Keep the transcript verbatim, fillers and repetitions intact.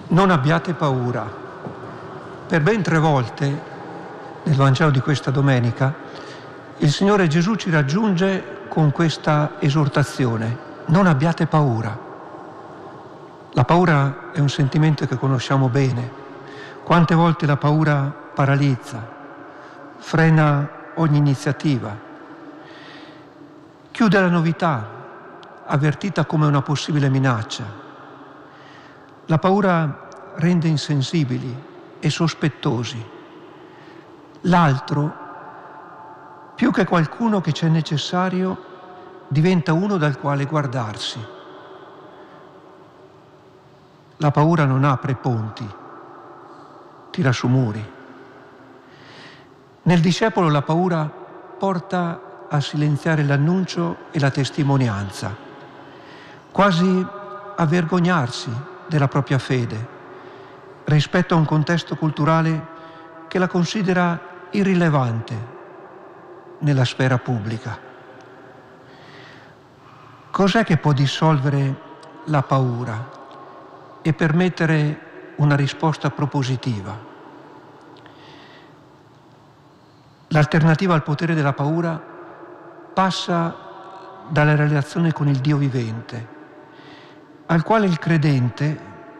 Non abbiate paura. Per ben tre volte nel Vangelo di questa domenica il Signore Gesù ci raggiunge con questa esortazione: non abbiate paura. La paura è un sentimento che conosciamo bene. Quante volte la paura paralizza, frena ogni iniziativa, chiude la novità, avvertita come una possibile minaccia. La paura rende insensibili e sospettosi. L'altro, più che qualcuno che c'è necessario, diventa uno dal quale guardarsi. La paura non apre ponti, tira su muri. Nel discepolo la paura porta a silenziare l'annuncio e la testimonianza, quasi a vergognarsi della propria fede rispetto a un contesto culturale che la considera irrilevante nella sfera pubblica. Cos'è che può dissolvere la paura e permettere una risposta propositiva? L'alternativa al potere della paura passa dalla relazione con il Dio vivente, al quale il credente